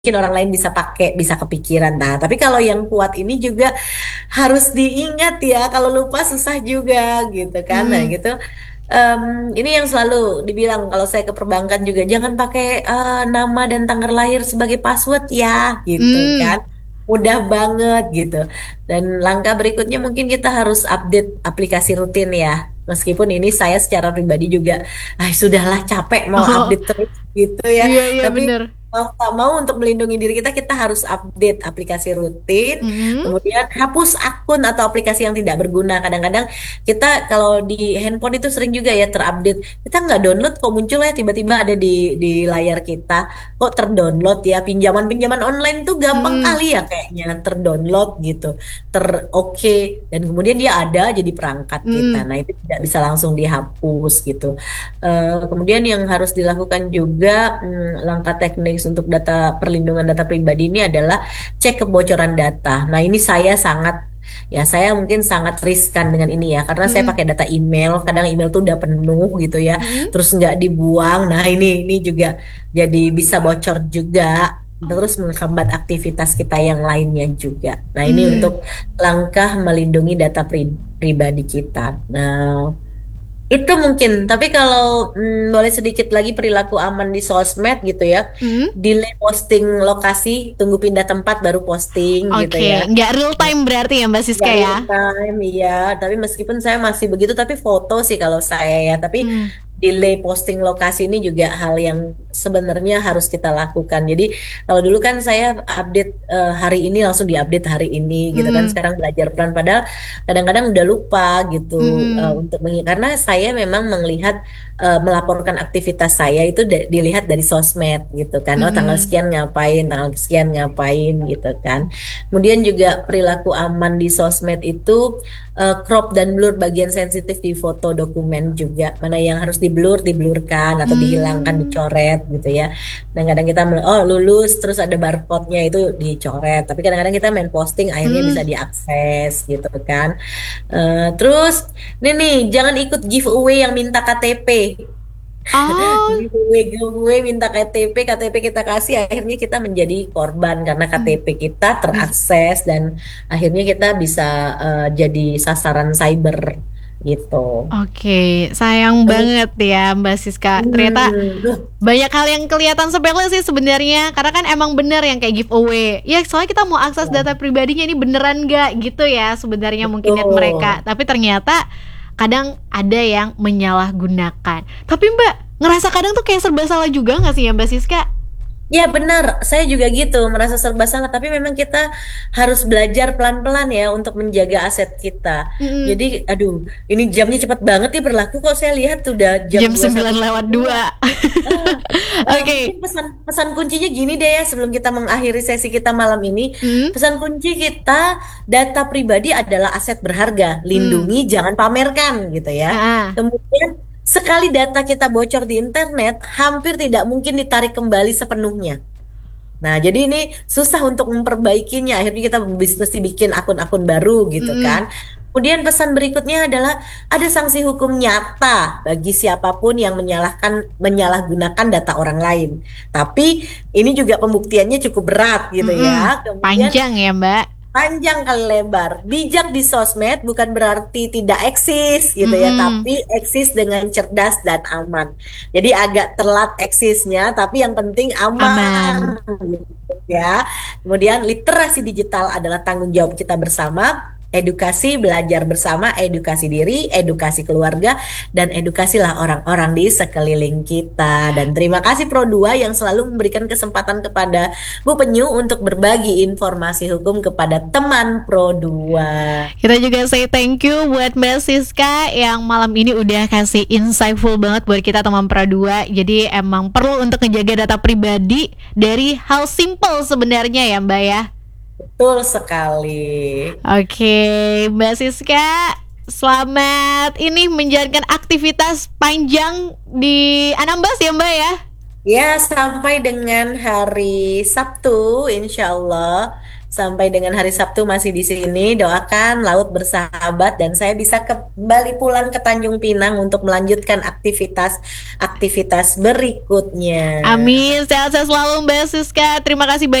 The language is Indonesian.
mungkin orang lain bisa pakai, bisa kepikiran. Nah, tapi kalau yang kuat ini juga harus diingat ya, kalau lupa susah juga gitu kan. Nah, Hmm. gitu. Ini yang selalu dibilang kalau saya ke perbankan juga jangan pakai nama dan tanggal lahir sebagai password ya, gitu Hmm. kan. Mudah banget gitu. Dan langkah berikutnya mungkin kita harus update aplikasi rutin ya. Meskipun ini saya secara pribadi juga, sudahlah capek mau Oh, update terus gitu ya. iya iya Tapi bener. mau tak mau untuk melindungi diri kita, kita harus update aplikasi rutin. Hmm. Kemudian hapus akun atau aplikasi yang tidak berguna. Kadang-kadang kita kalau di handphone itu sering juga ya terupdate. Kita nggak download kok muncul ya tiba-tiba ada di layar kita. Kok terdownload ya pinjaman-pinjaman online tuh gampang Hmm. kali ya kayaknya terdownload gitu. Oke dan kemudian dia ada jadi perangkat kita. Hmm. Nah itu tidak bisa langsung dihapus gitu. Kemudian yang harus dilakukan juga langkah teknis untuk perlindungan data pribadi ini adalah cek kebocoran data. Nah ini saya mungkin sangat riskan dengan ini ya, karena saya Hmm. pakai data email, kadang email tuh udah penuh gitu ya, Hmm. terus nggak dibuang. Nah ini juga jadi bisa bocor juga, terus menghambat aktivitas kita yang lainnya juga. Nah ini Hmm. untuk langkah melindungi data pribadi kita. Nah itu mungkin, tapi kalau boleh sedikit lagi perilaku aman di sosmed gitu ya, Hmm. delay posting lokasi, tunggu pindah tempat baru posting gitu Oke, ya. nggak real time berarti ya Mbak Nggak Siska ya? real time, iya. Tapi meskipun saya masih begitu, tapi foto sih kalau saya ya. Tapi Hmm. delay posting lokasi ini juga hal yang sebenarnya harus kita lakukan. Jadi kalau dulu kan saya update hari ini langsung diupdate hari ini gitu kan. Hmm. Sekarang belajar pelan padahal kadang-kadang udah lupa gitu Hmm. untuk karena saya memang melihat melaporkan aktivitas saya itu dilihat dari sosmed gitu kan. Oh tanggal Hmm. sekian ngapain, tanggal sekian ngapain gitu kan. Kemudian juga perilaku aman di sosmed itu crop dan blur bagian sensitif di foto dokumen juga. Mana yang harus di-blur, diblurkan atau dihilangkan, Hmm. dicoret gitu ya. Dan kadang kita oh lulus terus ada barcode-nya itu dicoret. Tapi kadang-kadang kita main posting akhirnya bisa Hmm. diakses gitu kan. Terus nih jangan ikut giveaway yang minta KTP. Oh. Giveaway minta KTP kita kasih, akhirnya kita menjadi korban karena Hmm. KTP kita terakses dan akhirnya kita bisa jadi sasaran cyber gitu. Oke, sayang banget ya Mbak Siska. Ternyata Duh, banyak hal yang kelihatan sepele sih sebenarnya. Karena kan emang bener yang kayak giveaway. Ya soalnya kita mau akses data pribadinya ini beneran nggak gitu ya sebenarnya mungkin niat mereka. betul. Tapi ternyata kadang ada yang menyalahgunakan. Tapi Mbak, ngerasa kadang tuh kayak serba salah juga nggak sih ya Mbak Siska? Ya benar, saya juga gitu, merasa serba salah. Tapi memang kita harus belajar pelan-pelan ya untuk menjaga aset kita. Mm-mm. Jadi, aduh, ini jamnya cepat banget ya berlaku kok. Saya lihat sudah jam Jam dua satu 9 lewat dua. 2. Ah, Mungkin Oke. pesan pesan kuncinya gini deh ya sebelum kita mengakhiri sesi kita malam ini. Hmm. Pesan kunci kita, data pribadi adalah aset berharga, Hmm. lindungi jangan pamerkan gitu ya. Ah. Kemudian sekali data kita bocor di internet, hampir tidak mungkin ditarik kembali sepenuhnya. Nah, jadi ini susah untuk memperbaikinya. Akhirnya kita mesti bikin akun-akun baru gitu kan. Mm-mm. Kemudian pesan berikutnya adalah ada sanksi hukum nyata bagi siapapun yang menyalahgunakan data orang lain. Tapi ini juga pembuktiannya cukup berat gitu Mm-mm. ya. Kemudian Panjang ya Mbak. panjang kali lebar. Bijak di sosmed bukan berarti tidak eksis gitu ya, Mm-mm. tapi eksis dengan cerdas dan aman. Jadi agak telat eksisnya, tapi yang penting aman Aman. gitu ya. Kemudian literasi digital adalah tanggung jawab kita bersama. Edukasi, belajar bersama, edukasi diri, edukasi keluarga, dan edukasilah orang-orang di sekeliling kita. Dan terima kasih Pro 2 yang selalu memberikan kesempatan kepada Bu Penyu untuk berbagi informasi hukum kepada teman Pro 2. Kita juga say thank you buat Mbak Siska yang malam ini udah kasih insightful banget buat kita teman Pra 2. Jadi emang perlu untuk ngejaga data pribadi dari hal simple sebenarnya ya Mbak ya. Betul sekali. Oke, Mbak Siska, selamat ini menjalankan aktivitas panjang di Anambas ya Mbak ya. Ya, sampai dengan hari Sabtu, insya Allah. Sampai dengan hari Sabtu masih di sini. Doakan laut bersahabat dan saya bisa kembali pulang ke Tanjung Pinang untuk melanjutkan aktivitas-aktivitas berikutnya. Amin, sehat-sehat selalu Mbak Siska. Terima kasih banyak.